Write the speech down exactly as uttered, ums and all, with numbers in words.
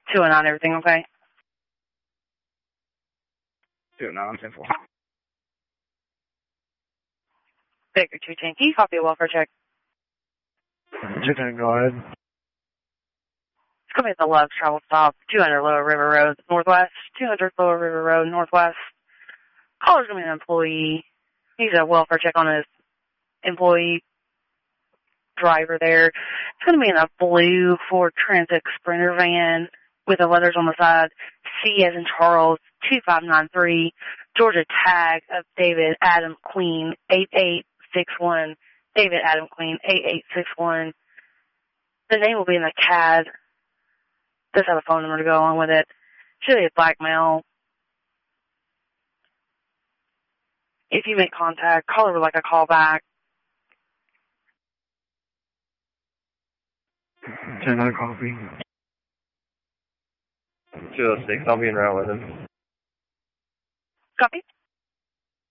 two oh nine, everything okay? two oh nine, ten four. Baker two ten, can you copy a welfare check? two ten, go ahead. It's going to be at the left travel stop, two hundred Lower River Road, Northwest, two hundred Lower River Road, Northwest. Caller's going to be an employee. He's a welfare check on his employee driver there. It's going to be in a blue Ford Transit Sprinter van with the letters on the side, C as in Charles, two five nine three, Georgia tag of David Adam Queen, eight eight six one, David Adam Queen, eight eight six one. The name will be in the C A D. Does have a phone number to go along with it. Should be a black male. If you make contact, caller would like a call back. ten nine coffee. two oh six, I'll be in route with him. Copy.